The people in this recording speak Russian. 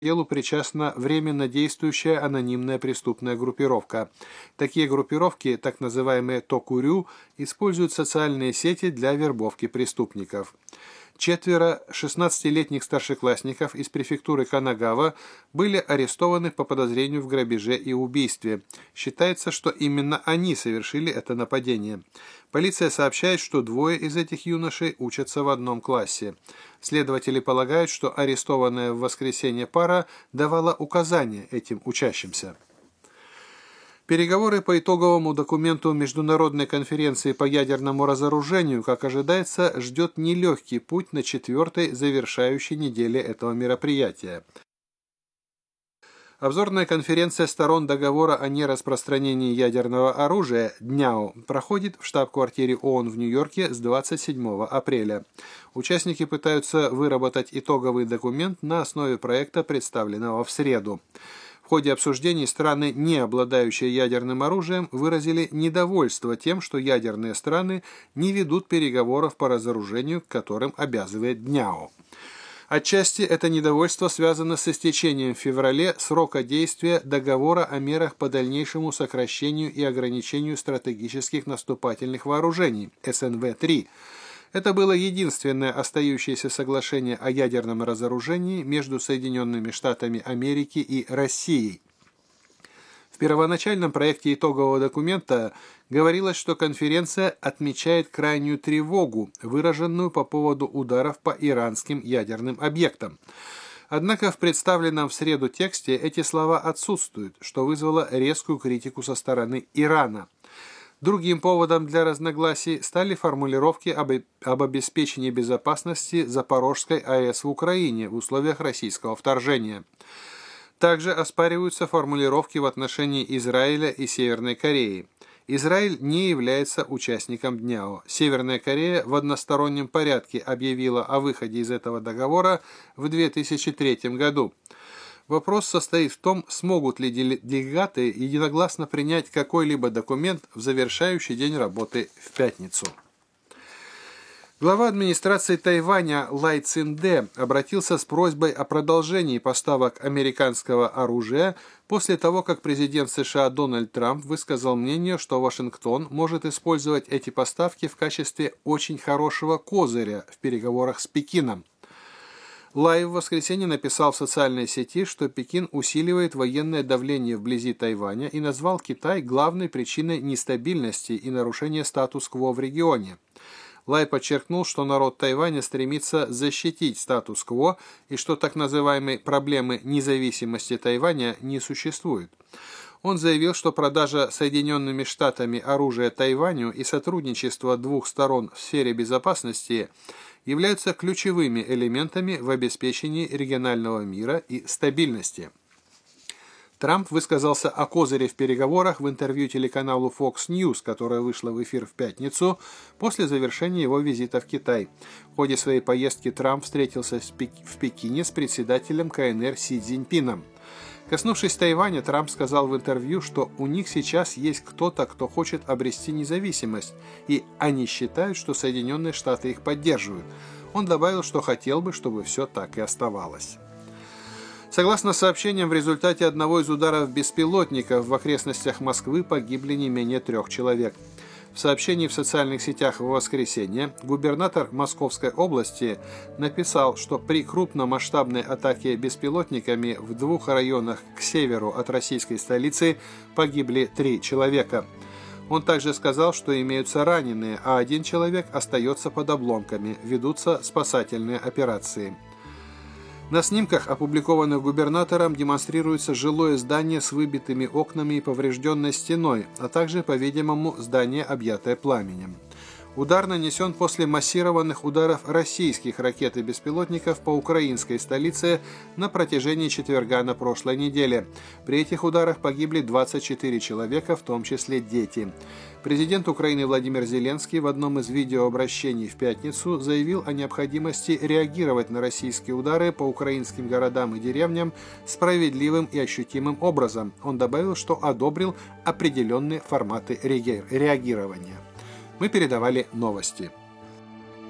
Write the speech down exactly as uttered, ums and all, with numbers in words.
делу причастна временно действующая анонимная преступная группировка. Такие группировки, так называемые токурю, используют социальные сети для вербовки преступников. Четверо шестнадцатилетних старшеклассников из префектуры Канагава были арестованы по подозрению в грабеже и убийстве. Считается, что именно они совершили это нападение. Полиция сообщает, что двое из этих юношей учатся в одном классе. Следователи полагают, что арестованная в воскресенье пара давала указания этим учащимся. Переговоры по итоговому документу Международной конференции по ядерному разоружению, как ожидается, ждет нелегкий путь на четвертой завершающей неделе этого мероприятия. Обзорная конференция сторон договора о нераспространении ядерного оружия (ДНЯО) проходит в штаб-квартире ООН в Нью-Йорке с двадцать седьмого апреля. Участники пытаются выработать итоговый документ на основе проекта, представленного в среду. В ходе обсуждений страны, не обладающие ядерным оружием, выразили недовольство тем, что ядерные страны не ведут переговоров по разоружению, к которым обязывает ДНЯО. Отчасти это недовольство связано с истечением в феврале срока действия договора о мерах по дальнейшему сокращению и ограничению стратегических наступательных вооружений эс эн вэ три. Это было единственное остающееся соглашение о ядерном разоружении между Соединенными Штатами Америки и Россией. В первоначальном проекте итогового документа говорилось, что конференция отмечает крайнюю тревогу, выраженную по поводу ударов по иранским ядерным объектам. Однако в представленном в среду тексте эти слова отсутствуют, что вызвало резкую критику со стороны Ирана. Другим поводом для разногласий стали формулировки об, об обеспечении безопасности Запорожской а э с в Украине в условиях российского вторжения. Также оспариваются формулировки в отношении Израиля и Северной Кореи. Израиль не является участником ДНЯО. Северная Корея в одностороннем порядке объявила о выходе из этого договора в две тысячи третьем году. Вопрос состоит в том, смогут ли делегаты единогласно принять какой-либо документ в завершающий день работы в пятницу. Глава администрации Тайваня Лай Цин-де обратился с просьбой о продолжении поставок американского оружия после того, как президент США Дональд Трамп высказал мнение, что Вашингтон может использовать эти поставки в качестве очень хорошего козыря в переговорах с Пекином. Лай в воскресенье написал в социальной сети, что Пекин усиливает военное давление вблизи Тайваня и назвал Китай главной причиной нестабильности и нарушения статус-кво в регионе. Лай подчеркнул, что народ Тайваня стремится защитить статус-кво и что так называемой проблемы независимости Тайваня не существует. Он заявил, что продажа Соединенными Штатами оружия Тайваню и сотрудничество двух сторон в сфере безопасности являются ключевыми элементами в обеспечении регионального мира и стабильности. Трамп высказался о козыре в переговорах в интервью телеканалу Fox News, которое вышло в эфир в пятницу после завершения его визита в Китай. В ходе своей поездки Трамп встретился в Пекине с председателем ка эн эр Си Цзиньпином. Коснувшись Тайваня, Трамп сказал в интервью, что у них сейчас есть кто-то, кто хочет обрести независимость, и они считают, что Соединенные Штаты их поддерживают. Он добавил, что хотел бы, чтобы все так и оставалось. Согласно сообщениям, в результате одного из ударов беспилотников в окрестностях Москвы погибли не менее трех человек. В сообщении в социальных сетях в воскресенье губернатор Московской области написал, что при крупномасштабной атаке беспилотниками в двух районах к северу от российской столицы погибли три человека. Он также сказал, что имеются раненые, а один человек остается под обломками, ведутся спасательные операции. На снимках, опубликованных губернатором, демонстрируется жилое здание с выбитыми окнами и поврежденной стеной, а также, по-видимому, здание, объятое пламенем. Удар нанесен после массированных ударов российских ракет и беспилотников по украинской столице на протяжении четверга на прошлой неделе. При этих ударах погибли двадцать четыре человека, в том числе дети. Президент Украины Владимир Зеленский в одном из видеообращений в пятницу заявил о необходимости реагировать на российские удары по украинским городам и деревням справедливым и ощутимым образом. Он добавил, что одобрил определенные форматы реагирования. Мы передавали новости.